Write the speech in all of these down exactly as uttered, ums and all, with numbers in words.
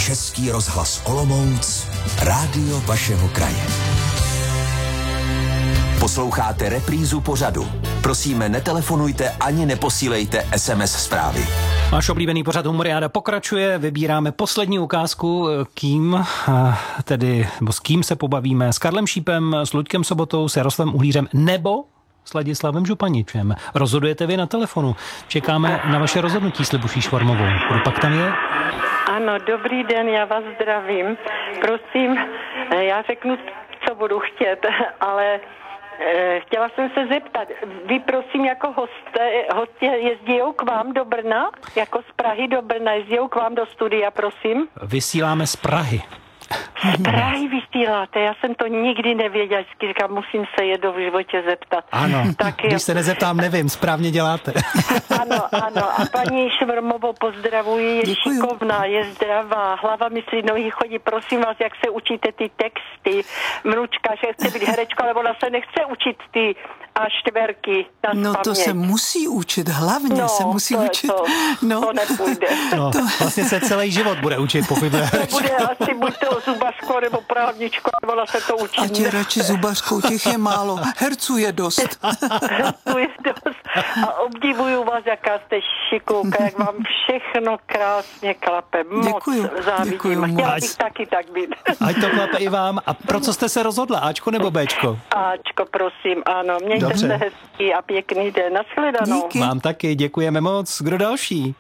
Český rozhlas Olomouc, rádio vašeho kraje. Posloucháte reprízu pořadu. Prosíme, netelefonujte ani neposílejte es em es zprávy. Náš oblíbený pořad Humoriáda pokračuje, vybíráme poslední ukázku, kým, tedy, nebo s kým se pobavíme, s Karlem Šípem, s Luďkem Sobotou, s Jaroslavem Uhlířem nebo s Ladislavem Županičem. Rozhodujete vy na telefonu. Čekáme na vaše rozhodnutí s Libuší Švormovou. Kdo pak tam je? Ano, dobrý den, já vás zdravím. Prosím, já řeknu, co budu chtět, ale chtěla jsem se zeptat, vy prosím jako hosté, hostě jezdí k vám do Brna, jako z Prahy do Brna, jezdí k vám do studia, prosím? Vysíláme z Prahy. Z Prahy vysíláte, já jsem to nikdy nevěděla, vždycky říkám, musím se jednou v životě zeptat. Ano, tak když já... se nezeptám, nevím, správně děláte. Ano, ano, a paní Švormovou pozdravuji, je Děkuju. Šikovná, je zdravá, hlava myslí, nohy chodí, prosím vás, jak se učíte ty texty, vnučka, že chce být herečka, ale ona se nechce učit ty a čtverky na No to se musí učit, hlavně no, se musí to učit. To, no. to nepůjde. No, to... Vlastně se celý život bude učit, pokud bude herečka. To bude asi buď to zubařko, nebo právničko, nebo ona se to učí. Ať je radši zubařkou, těch je málo. Herců je dost. Herců je dost. A obdivuju vás, jaká jste šikulka, jak vám všechno krásně klape. Moc děkuju, závidím. Děkuju, chtěla bych taky tak být. Ať to klape i vám. A pro co jste se rozhodla? Ačko nebo Béčko? Ačko, prosím, ano. Mějte Dobře. se hezký a pěkný den. Nashledanou. Díky. Vám taky, děkujeme moc. Kdo další?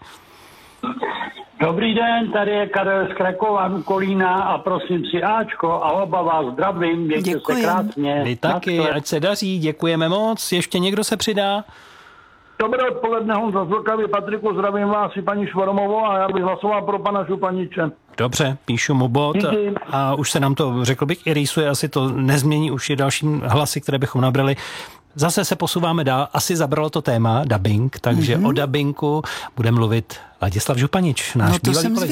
Dobrý den, tady je Karel z Krakova, Kolína a prosím si Ačko a oba vás zdravím, mějte Děkujem. se krásně. Vy taky, ať se daří, děkujeme moc. Ještě někdo se přidá? Dobré odpoledne, Honza z Vltavy, Patriku, zdravím vás i paní Švormovou a já bych hlasoval pro pana Županiče. Dobře, píšu mu bod Díky. a už se nám to, řekl bych, i rýsuje, asi to nezmění, už je další hlasy, které bychom nabrali. Zase se posouváme dál, asi zabralo to téma dubbing, takže mm-hmm. o dubbingu bude mluvit Ladislav Županič, náš No to bývalý jsem kolega.